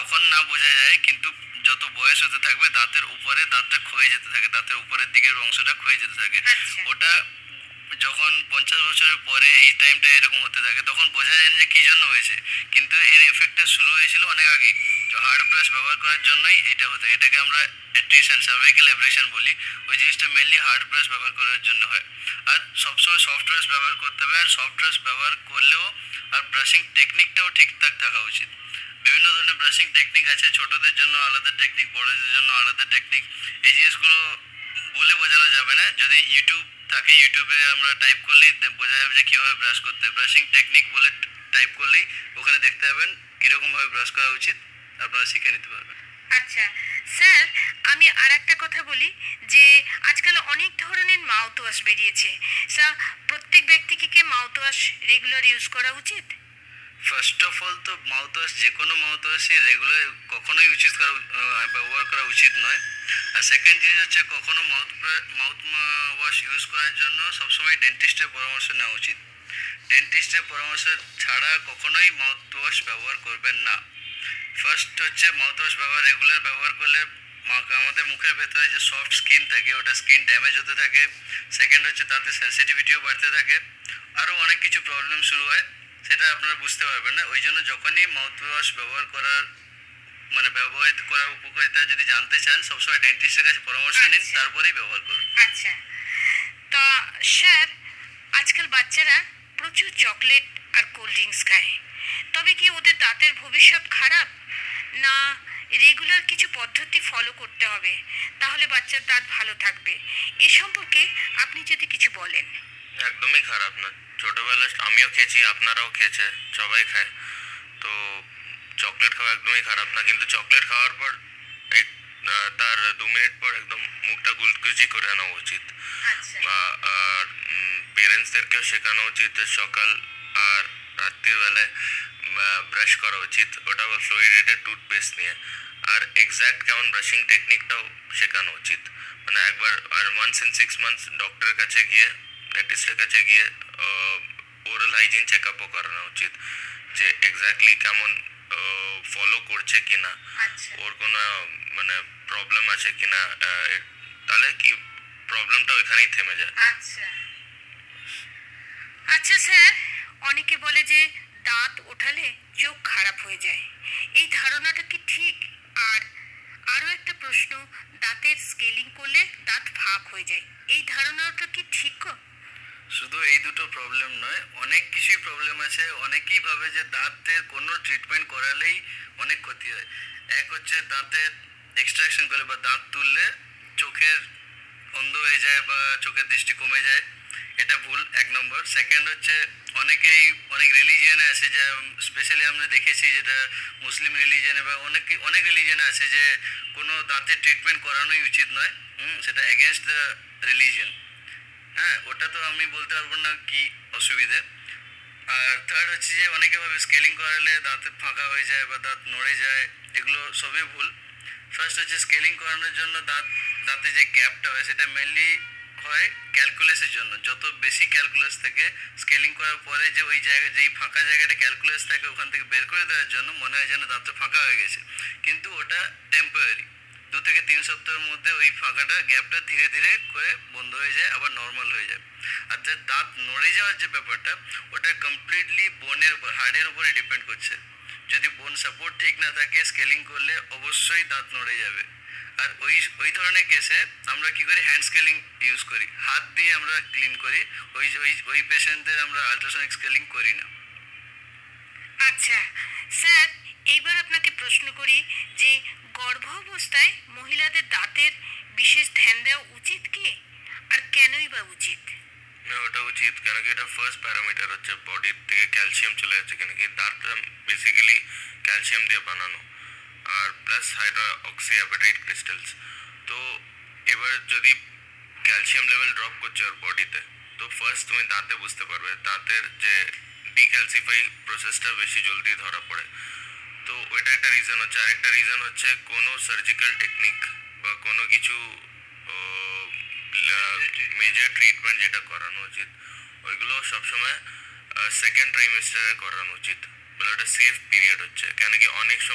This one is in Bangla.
তখন না বোঝা যায়, কিন্তু যত বয়স হতে থাকবে দাঁতের উপরে দাঁতটা ক্ষয়ে যেতে থাকে, দাঁতের উপরের দিকের অংশটা ক্ষয়ে যেতে থাকে। আচ্ছা। ওটা যখন 50 বছরের পরে এই টাইমটা এরকম হতে থাকে তখন বোঝা যায় না যে কি জন্য হয়েছে, কিন্তু এর এফেক্টটা শুরু হয়েছিল অনেক আগে। হার্ড ব্রাশ ব্যবহার করার জন্যই এটা হতো, এটাকে আমরা অ্যাট্রিশন সার্ভাইকাল অ্যাব্রেশন বলি। ওই জিনিসটা মেনলি হার্ড ব্রাশ ব্যবহার করার জন্য হয়। আর সবসময় সফট ব্রাশ ব্যবহার করতে হবে, আর সফট ব্রাশ ব্যবহার করলেও আর ব্রাশিং টেকনিকটাও ঠিকঠাক থাকা উচিত। বিভিন্ন ধরনের ব্রাশিং টেকনিক আছে, ছোটদের জন্য আলাদা টেকনিক, বড়দের জন্য আলাদা টেকনিক। এই জিনিসগুলো বলে বোঝানো যাবে না। যদি ইউটিউব থাকে, ইউটিউবে আমরা টাইপ করলেই বোঝা যাবে যে কীভাবে ব্রাশ করতে হয়। ব্রাশিং টেকনিক বলে টাইপ করলেই ওখানে দেখতে পাবেন কীরকমভাবে ব্রাশ করা উচিত, আপনারা শিখে নিতে পারবেন। আচ্ছা স্যার, আমি আর একটা কথা বলি যে আজকাল অনেক ধরনের মাউথ ওয়াশ বেরিয়েছে। স্যার, প্রত্যেক ব্যক্তিকে কি মাউথ ওয়াশ রেগুলার ইউজ করা উচিত? ফার্স্ট অফ অল তো মাউথ ওয়াশ, যে কোনো মাউথ ওয়াশই রেগুলার কখনোই ব্যবহার করা উচিত নয়। আর সেকেন্ড জিনিস হচ্ছে, কখনো মাউথ ওয়াশ ইউজ করার জন্য সবসময় ডেন্টিস্টের পরামর্শ নেওয়া উচিত। ডেন্টিস্টের পরামর্শ ছাড়া কখনোই মাউথ ওয়াশ ব্যবহার করবেন না। ফার্স্ট হচ্ছে মাউথ ওয়াশ রেগুলার ব্যবহার করলে আমাদের মুখের ভেতরে যে সফট স্কিন থাকে ওটা স্কিন ড্যামেজ হতে থাকে। সেকেন্ড হচ্ছে তাতে সেন্সিটিভিটিও বাড়তে থাকে, আরও অনেক কিছু প্রবলেম শুরু হয়, সেটা আপনারা বুঝতে পারবেন না। ওই জন্য যখনই মাউথ ওয়াশ ব্যবহার করার ব্যবহৃত করার উপকারিতা যদি জানতে চান, সবসময় ডেন্টিস্টের কাছে পরামর্শ নিন, আচ্ছা। তারপরেই ব্যবহার করুন। আচ্ছা, তা স্যার, আজকাল বাচ্চারা প্রচুর চকলেট আর কোল্ড ড্রিঙ্কস খায়। তবে কি ওদের দাঁতের ভবিষ্যৎ খারাপ, না রেগুলার কিছু পদ্ধতি ফলো করতে হবে তাহলে বাচ্চার দাঁত ভালো থাকবে? এ সম্পর্কে আপনি যদি কিছু বলেন। একদমই খারাপ না। ছোটবেলায় আমিও খেয়েছি, আপনারাও খেয়েছে, সবাই খায়। তো চকলেট খাওয়া একদমই খারাপ না, কিন্তু চকলেট খাওয়ার পর তার 2 মিনিট পর একদম মুখটা গুলকুচি করে আনা উচিত। আচ্ছা। আর পেরেন্টসদেরকেও শেখানো উচিত যে সকাল আর রাত্রিবেলায় ব্রাশ করা উচিত, ওটা ফ্লোরিডেটেড টুথপেস্ট নিয়ে। আর এক্স্যাক্ট কেমন ব্রাশিং টেকনিকটাও শেখানো উচিত। মানে একবার আর 1 in 6 months ডক্টরের কাছে গিয়ে, ডেন্টিস্টের কাছে গিয়ে ওরাল হাইজিন চেক আপও করানো উচিত, যে এক্স্যাক্টলি কেমন ফলো করছে কিনা, আচ্ছা। ওর কোনো প্রবলেম আছে কিনা, তাহলে কি প্রবলেমটা ওইখানেই থেমে যায়। আচ্ছা। আচ্ছা স্যার, অনেকে বলে যে দাঁত ওঠালে চোখ খারাপ হয়ে যায়। এই ধারণাটা কি ঠিক? আর আরো একটা প্রশ্ন, দাঁতের স্কেলিং করলে দাঁত ফাঁক হয়ে যায়, এই ধারণাটা কি ঠিক গো? শুধু এই দুটো প্রবলেম নয়, অনেক কিছুই প্রবলেম আছে। অনেকেই ভাবে যে দাঁতের কোনো ট্রিটমেন্ট করালেই অনেক ক্ষতি হয়। এক হচ্ছে দাঁতের এক্সট্রাকশন করলে বা দাঁত তুললে চোখের অন্ধ হয়ে যায় বা চোখের দৃষ্টি কমে যায়, এটা ভুল, 1 নম্বর। সেকেন্ড হচ্ছে অনেকেই অনেক রিলিজিয়নে আছে, যে স্পেশালি আমরা দেখেছি যেটা মুসলিম রিলিজিয়নে বা অনেক রিলিজিয়নে আছে যে কোনো দাঁতের ট্রিটমেন্ট করানোই উচিত নয়। সেটা এগেনস্ট দ্য রিলিজিয়ন। হ্যাঁ, ওটা তো আমি বলতে পারবো না কি অসুবিধে। আর থার্ড হচ্ছে যে অনেকে ভাবে স্কেলিং করালে দাঁতে ফাঁকা হয়ে যায় বা দাঁত নড়ে যায়, এগুলো সবই ভুল। ফার্স্ট হচ্ছে স্কেলিং করানোর জন্য দাঁতে যে গ্যাপটা হয় সেটা মেনলি হয় ক্যালকুলাসের জন্য। যত বেশি ক্যালকুলাস থাকে স্কেলিং করার পরে যে ওই জায়গা, যেই ফাঁকা জায়গাটা ক্যালকুলাস থাকে ওখান থেকে বের করে দেওয়ার জন্য মনে হয় যেন দাঁতটা ফাঁকা হয়ে গেছে, কিন্তু ওটা টেম্পোরারি। 2 থেকে 3 সপ্তাহের মধ্যে ওই ফাঁকাটা, গ্যাপটা ধীরে ধীরে করে বন্ধ হয়ে যায়, আবার নর্মাল হয়ে যায়। আর যে দাঁত নড়ে যাওয়ার যে ব্যাপারটা, ওটা কমপ্লিটলি বোনের উপর, হাড়ের উপরে ডিপেন্ড করছে। যদি বোন সাপোর্ট ঠিক না থাকে স্কেলিং করলে অবশ্যই দাঁত নড়ে যাবে। আর ওই ওই ধরনের কেসে আমরা কি করি, হ্যান্ড স্কেলিং ইউজ করি, হাত দিয়ে আমরা ক্লিন করি। ওই ওই ওই পেশেন্টদের আমরা আল্ট্রাসনিক স্কেলিং করি না। আচ্ছা স্যার, এইবার আপনাকে প্রশ্ন করি যে গর্ভাবস্থায় মহিলাদের দাঁতের বিশেষ ধ্যান দেওয়া উচিত কি, আর কেনই বা উচিত? না, ওটা উচিত, কেন কি এটা ফার্স্ট প্যারামিটার হচ্ছে বডির থেকে ক্যালসিয়াম চলে যাচ্ছে, কেন কি দাঁতটা বেসিক্যালি ক্যালসিয়াম দিয়ে বানানো, আর plus hydro oxy appetite crystals. তো এবার যদি ক্যালসিয়াম লেভেল ড্রপ করছে ওর বডিতে, তো ফার্স্ট তুমি দাঁতে বুঝতে পারবে, দাঁতের যে ডিক্যালসিফাই প্রসেসটা বেশি জলদি ধরা পড়ে। তো ওইটা একটা রিজন হচ্ছে। আরেকটা রিজন হচ্ছে কোনো সার্জিক্যাল টেকনিক বা কোনো কিছু মেজর ট্রিটমেন্ট যেটা করানো উচিত, ওইগুলো সবসময় সেকেন্ড ট্রাইমেস্টারে করানো উচিত, বলে ওটা সেফ পিরিয়ড হচ্ছে। কেন কি অনেক সময়